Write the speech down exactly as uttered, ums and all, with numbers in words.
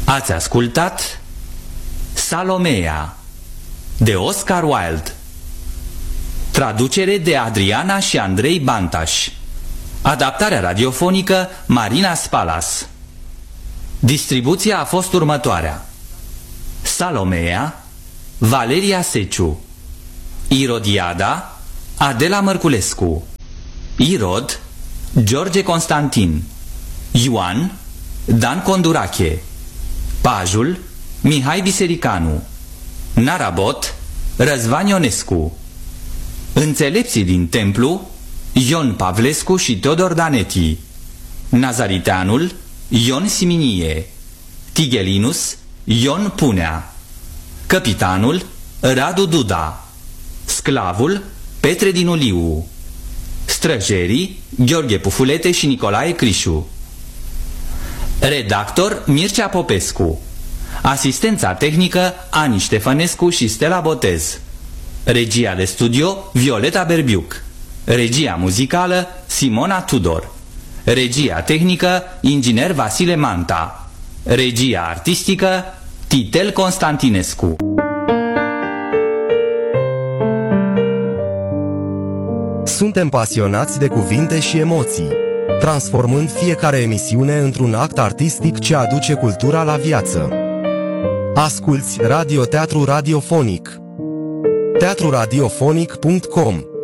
Ați ascultat Salomea de Oscar Wilde, traducere de Adriana și Andrei Bantaș, adaptarea radiofonică Marina Spalas. Distribuția a fost următoarea: Salomea, Valeria Seciu; Irodiada, Adela Mărculescu; Irod, George Constantin; Ioan, Dan Condurache; Pajul, Mihai Bisericanu; Narabot, Răzvan Ionescu; Înțelepții din templu, Ion Pavlescu și Teodor Daneti; Nazariteanul, Ion Siminie; Tigelinus, Ion Punea; Căpitanul, Radu Duda; Sclavul, Petre Dinuliu; Străjerii, Gheorghe Pufulete și Nicolae Crișu. Redactor, Mircea Popescu. Asistența tehnică, Ani Ștefănescu și Stella Botez. Regia de studio, Violeta Berbiuc. Regia muzicală, Simona Tudor. Regia tehnică, inginer Vasile Manta. Regia artistică, Titel Constantinescu. Suntem pasionați de cuvinte și emoții, transformând fiecare emisiune într-un act artistic ce aduce cultura la viață. Asculți Radioteatru Radiofonic. teatru radiofonic punct com